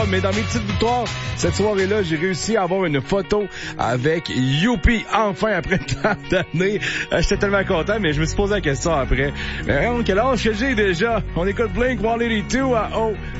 victoires, mais dans mes petites victoires, cette soirée-là, j'ai réussi à avoir une photo avec Youpi, enfin, après tant d'années. J'étais tellement content, mais je me suis posé la question après. Mais quel âge que j'ai déjà? On écoute Blink-182 à